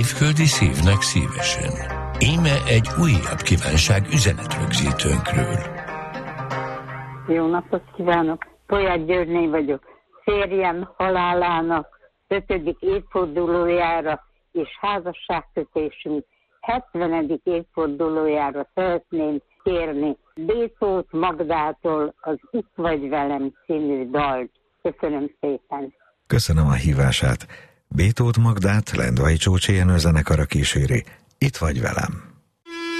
Évföldi szívnek szívesen. Íme egy újabb kívánság üzenetrögzítőnkről. Jó napot kívánok! Polyák Györgyné vagyok. Férjem halálának 5. évfordulójára és házasságkötésünk 70. évfordulójára szeretném kérni Bétót Magdától az Itt vagy velem című dalt. Köszönöm szépen! Köszönöm a hívását. Bétót Magdát Lendvai Csócsi Jenő zenekara kíséri. Itt vagy velem.